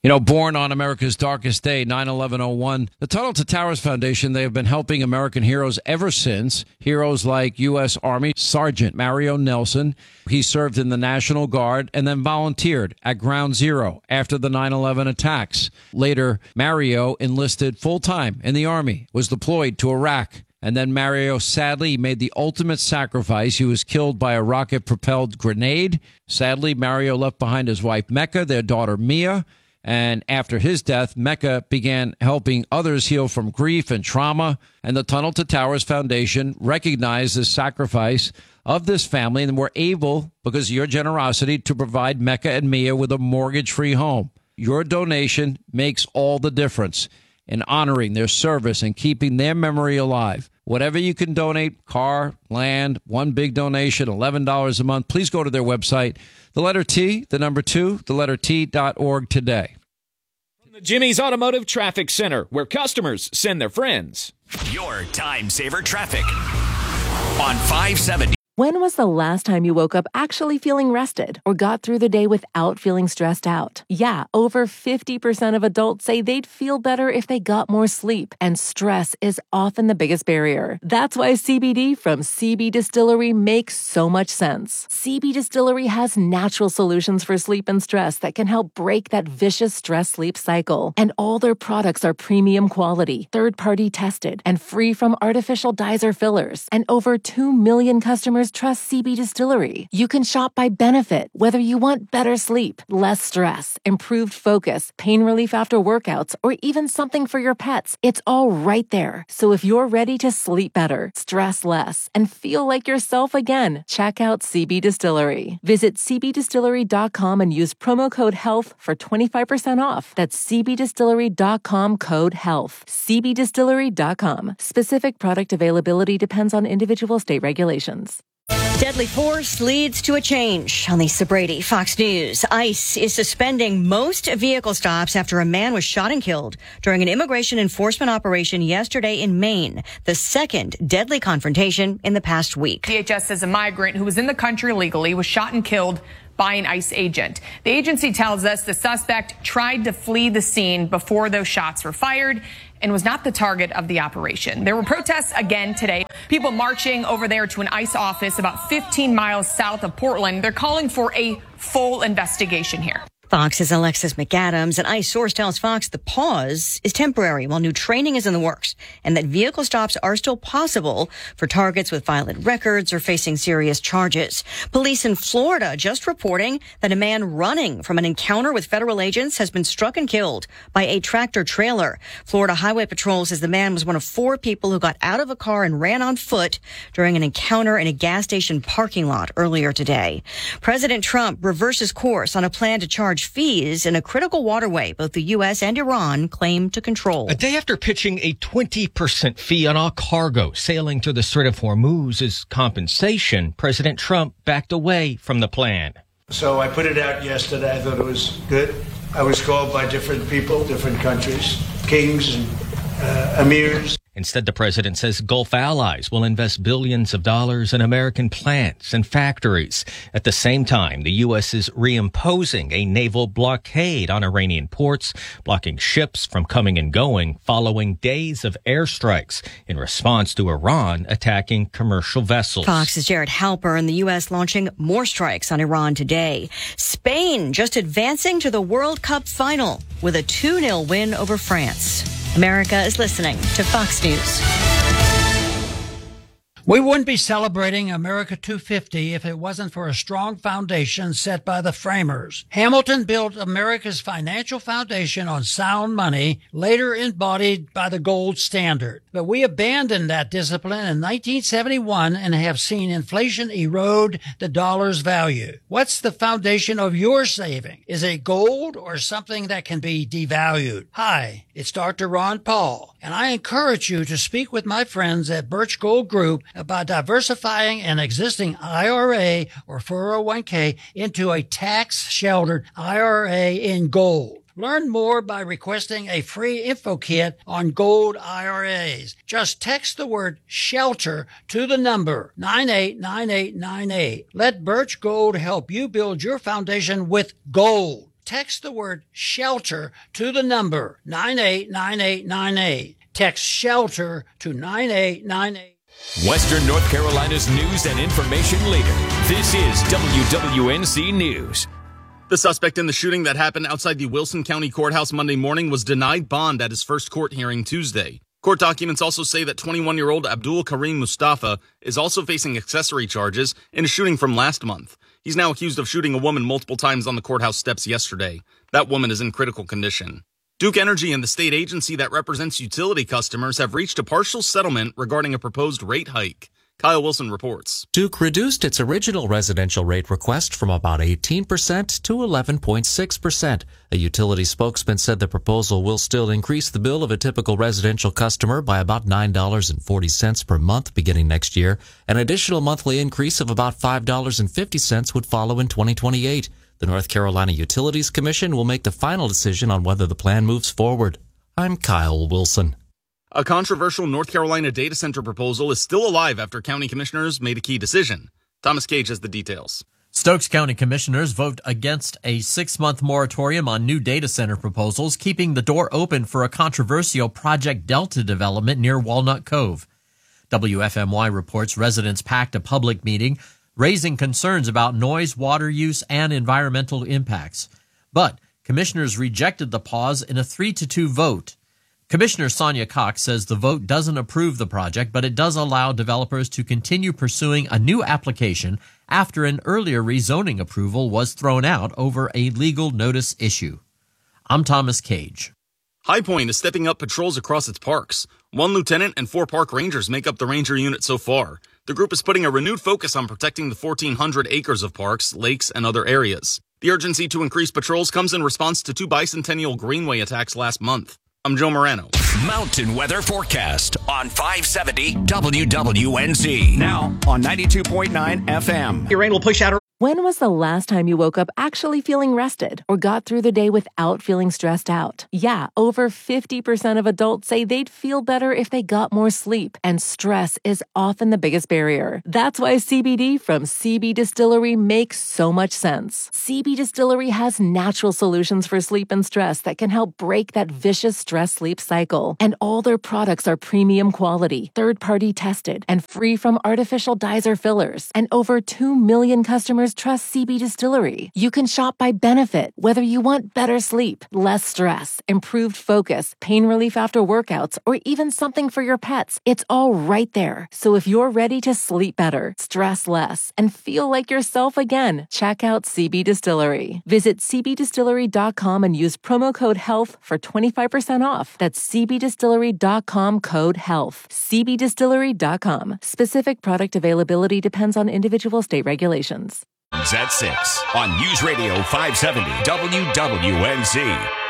Born on America's darkest day, 9/11/01, the Tunnel to Towers Foundation, they have been helping American heroes ever since. Heroes like U.S. Army Sergeant Mario Nelson. He served in the National Guard and then volunteered at Ground Zero after the 9/11 attacks. Later, Mario enlisted full-time in the Army, was deployed to Iraq. And then Mario sadly made the ultimate sacrifice. He was killed by a rocket-propelled grenade. Sadly, Mario left behind his wife, Mecca, their daughter, Mia. And after his death, Mecca began helping others heal from grief and trauma. And the Tunnel to Towers Foundation recognized the sacrifice of this family and were able, because of your generosity, to provide Mecca and Mia with a mortgage-free home. Your donation makes all the difference in honoring their service and keeping their memory alive. Whatever you can donate, car, land, one big donation, $11 a month, please go to their website, the letter T, the number 2, the letter T.org today. From the Jimmy's Automotive Traffic Center, where customers send their friends. Your time saver traffic on 570. When was the last time you woke up actually feeling rested or got through the day without feeling stressed out? Yeah, over 50% of adults say they'd feel better if they got more sleep, and stress is often the biggest barrier. That's why CBD from CB Distillery makes so much sense. CB Distillery has natural solutions for sleep and stress that can help break that vicious stress-sleep cycle. And all their products are premium quality, third-party tested, and free from artificial dyes or fillers. And over 2 million customers trust CB Distillery. You can shop by benefit, whether you want better sleep, less stress, improved focus, pain relief after workouts, or even something for your pets. It's all right there. So if you're ready to sleep better, stress less, and feel like yourself again, check out CB Distillery. Visit cbdistillery.com and use promo code HEALTH for 25% off. That's cbdistillery.com, code HEALTH. cbdistillery.com. Specific product availability depends on individual state regulations. Deadly force leads to a change. On Lisa Brady, Fox News. ICE is suspending most vehicle stops after a man was shot and killed during an immigration enforcement operation yesterday in Maine, the second deadly confrontation in the past week. DHS says a migrant who was in the country illegally was shot and killed by an ICE agent. The agency tells us the suspect tried to flee the scene before those shots were fired and was not the target of the operation. There were protests again today. People marching over there to an ICE office about 15 miles south of Portland. They're calling for a full investigation here. Fox's Alexis McAdams, an ICE source tells Fox the pause is temporary while new training is in the works and that vehicle stops are still possible for targets with violent records or facing serious charges. Police in Florida just reporting that a man running from an encounter with federal agents has been struck and killed by a tractor trailer. Florida Highway Patrol says the man was one of 4 people who got out of a car and ran on foot during an encounter in a gas station parking lot earlier today. President Trump reverses course on a plan to charge fees in a critical waterway both the U.S. and Iran claim to control. A day after pitching a 20% fee on all cargo sailing through the Strait of Hormuz as compensation, President Trump backed away from the plan. So I put it out yesterday. I thought it was good. I was called by different people, different countries, kings and emirs. Instead, the president says Gulf allies will invest billions of dollars in American plants and factories. At the same time, the U.S. is reimposing a naval blockade on Iranian ports, blocking ships from coming and going following days of airstrikes in response to Iran attacking commercial vessels. Fox's Jared Halper and the U.S. launching more strikes on Iran today. Spain just advancing to the World Cup final with a 2-0 win over France. America is listening to Fox News. We wouldn't be celebrating America 250 if it wasn't for a strong foundation set by the framers. Hamilton built America's financial foundation on sound money, later embodied by the gold standard. But we abandoned that discipline in 1971 and have seen inflation erode the dollar's value. What's the foundation of your saving? Is it gold or something that can be devalued? Hi, it's Dr. Ron Paul, and I encourage you to speak with my friends at Birch Gold Group about diversifying an existing IRA or 401k into a tax-sheltered IRA in gold. Learn more by requesting a free info kit on gold IRAs. Just text the word SHELTER to the number 989898. Let Birch Gold help you build your foundation with gold. text the word shelter to the number 989898. Text shelter to 9898. Western North Carolina's news and information leader. This is WWNC News. The suspect in the shooting that happened outside the Wilson County Courthouse Monday morning was denied bond at his first court hearing Tuesday. Court documents also say that 21-year-old Abdul Karim Mustafa is also facing accessory charges in a shooting from last month. He's now accused of shooting a woman multiple times on the courthouse steps yesterday. That woman is in critical condition. Duke Energy and the state agency that represents utility customers have reached a partial settlement regarding a proposed rate hike. Kyle Wilson reports. Duke reduced its original residential rate request from about 18% to 11.6%. A utility spokesman said the proposal will still increase the bill of a typical residential customer by about $9.40 per month beginning next year. An additional monthly increase of about $5.50 would follow in 2028. The North Carolina Utilities Commission will make the final decision on whether the plan moves forward. I'm Kyle Wilson. A controversial North Carolina data center proposal is still alive after county commissioners made a key decision. Thomas Cage has the details. Stokes County commissioners vote against a 6-month moratorium on new data center proposals, keeping the door open for a controversial Project Delta development near Walnut Cove. WFMY reports residents packed a public meeting, raising concerns about noise, water use, and environmental impacts. But commissioners rejected the pause in a 3-2 vote. Commissioner Sonia Cox says the vote doesn't approve the project, but it does allow developers to continue pursuing a new application after an earlier rezoning approval was thrown out over a legal notice issue. I'm Thomas Cage. High Point is stepping up patrols across its parks. 1 lieutenant and 4 park rangers make up the ranger unit so far. The group is putting a renewed focus on protecting the 1,400 acres of parks, lakes, and other areas. The urgency to increase patrols comes in response to 2 bicentennial greenway attacks last month. I'm Joe Morano. Mountain weather forecast on 570 WWNC. Now on 92.9 FM. Your rain will push out. When was the last time you woke up actually feeling rested or got through the day without feeling stressed out? Yeah, over 50% of adults say they'd feel better if they got more sleep, and stress is often the biggest barrier. That's why CBD from CB Distillery makes so much sense. CB Distillery has natural solutions for sleep and stress that can help break that vicious stress-sleep cycle. And all their products are premium quality, third-party tested, and free from artificial dyes or fillers. And over 2 million customers trust CB Distillery. You can shop by benefit, whether you want better sleep, less stress, improved focus, pain relief after workouts, or even something for your pets. It's all right there. So if you're ready to sleep better, stress less, and feel like yourself again, check out CB Distillery. Visit cbdistillery.com and use promo code HEALTH for 25% off. That's cbdistillery.com code HEALTH. cbdistillery.com. Specific product availability depends on individual state regulations. At 6 on News Radio 570 WWNC.